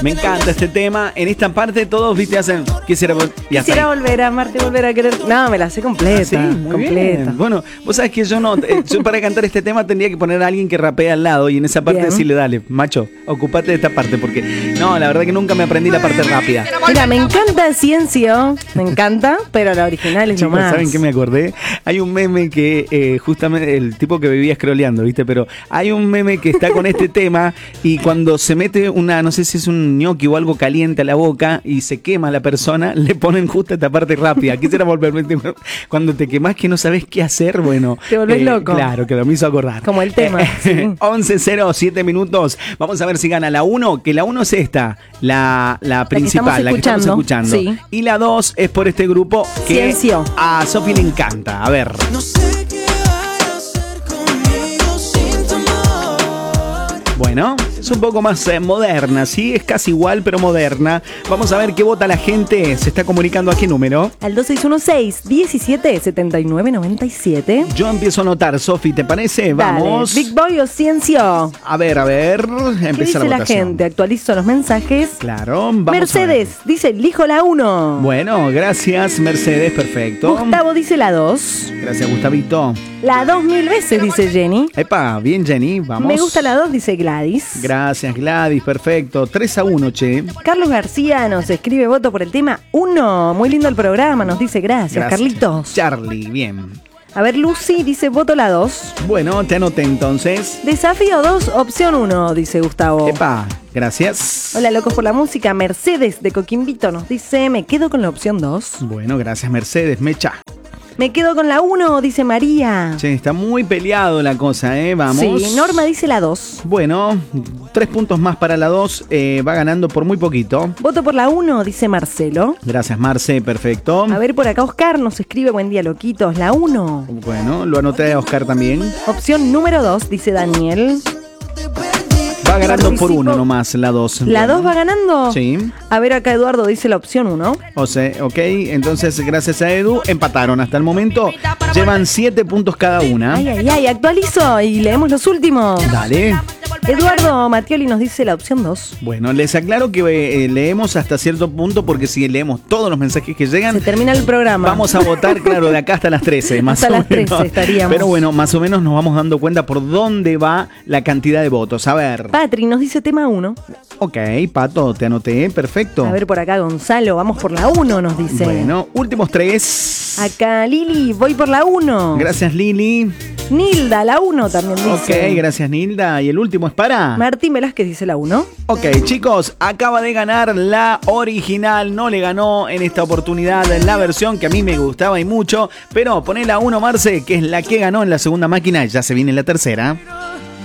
Me encanta este tema. En esta parte todos, viste, hacen quisiera volver a amarte, volver a querer. No, me la sé completa. Sí, muy bien. Bueno, vos sabés que yo para cantar este tema tendría que poner a alguien que rapee al lado y en esa parte Bien. decirle, dale, macho, ocupate de esta parte, porque no, la verdad que nunca me aprendí la parte rápida. Mira, me encanta Ciencio, me encanta, pero la original es lo Chicos, más. ¿saben qué me acordé? Hay un meme que justamente el tipo que vivía scrolleando, ¿viste? Pero hay un meme que está con este tema y cuando se mete no sé si es un ñoqui o algo caliente a la boca y se quema la persona, le ponen justo esta parte rápida. Quisiera volverme cuando te quemás que no sabes qué hacer, bueno. Te volvés loco. Claro, que lo me hizo acordar. Como el tema. Sí. 11:07 minutos. Vamos a ver si gana la 1, que la 1 es esta, la principal, la que estamos escuchando. Sí. Y la 2 es por este grupo que Ciencio. a Sofi le encanta. A ver. No sé qué vaya a hacer conmigo sin tu amor. Bueno, es un poco más moderna, ¿sí? Es casi igual, pero moderna. Vamos a ver qué vota la gente. ¿Se está comunicando a qué número? Al 2616-177997. Yo empiezo a anotar, Sofi, ¿te parece? Vamos. Dale, Big Boy o Ciencio. A ver. ¿Qué Empieza dice la la votación. gente? Actualizo los mensajes. Claro, vamos Mercedes dice, elijo la 1. Bueno, gracias, Mercedes, perfecto. Gustavo dice la 2. Gracias, Gustavito. La 2000 veces, dice Jenny. Epa, bien, Jenny, vamos. Me gusta la 2, dice Gladys. Gracias, Gladys, perfecto. 3-1, che. Carlos García nos escribe voto por el tema 1. Muy lindo el programa, nos dice gracias. Carlitos. Charlie, bien. A ver, Lucy dice voto la 2. Bueno, te anoté entonces. Desafío 2, opción 1, dice Gustavo. Epa, gracias. Hola, locos por la música. Mercedes de Coquimbito nos dice, me quedo con la opción 2. Bueno, gracias, Mercedes, Mecha. Me quedo con la 1, dice María. Che, está muy peleado la cosa, vamos. Sí, Norma dice la 2. Bueno, 3 puntos más para la 2. Va ganando por muy poquito. Voto por la 1, dice Marcelo. Gracias, Marce, perfecto. A ver, por acá Oscar nos escribe, buen día, loquitos. La 1. Bueno, lo anoté a Oscar también. Opción número 2, dice Daniel. Va ganando por Participo. 1 nomás la 2. ¿La 2 va ganando? Sí. A ver, acá Eduardo dice la opción 1. O sea, ok, entonces gracias a Edu empataron hasta el momento. Llevan 7 puntos cada una. Ay, actualizo y leemos los últimos. Dale. Eduardo Mattioli nos dice la opción 2. Bueno, les aclaro que leemos hasta cierto punto porque si leemos todos los mensajes que llegan, Se termina el programa. vamos a votar, claro, de acá hasta las 13, más Hasta o las menos. 13 estaríamos. Pero bueno, más o menos nos vamos dando cuenta por dónde va la cantidad de votos. A ver. Patri nos dice tema 1. Ok, Pato, te anoté, perfecto. A ver, por acá Gonzalo, vamos por la 1, nos dice. Bueno, últimos 3. Acá Lili, voy por la 1. Gracias, Lili. Nilda, la 1 también dice. Ok, gracias, Nilda. Y el último es para... Martín Velázquez dice la 1. Ok, chicos, acaba de ganar la original. No le ganó en esta oportunidad la versión que a mí me gustaba y mucho. Pero poné la 1, Marce, que es la que ganó en la segunda máquina. Ya se viene la tercera.